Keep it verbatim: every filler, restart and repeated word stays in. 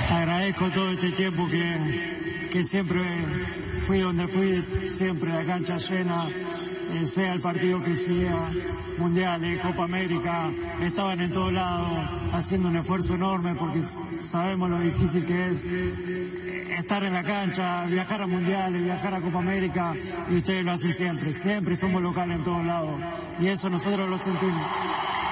Agradezco todo este tiempo que, que siempre fui donde fui, siempre la cancha llena, eh, sea el partido que sea, Mundiales, Copa América, estaban en todos lados haciendo un esfuerzo enorme porque sabemos lo difícil que es estar en la cancha, viajar a Mundiales, viajar a Copa América, y ustedes lo hacen siempre, siempre somos locales en todos lados y eso nosotros lo sentimos.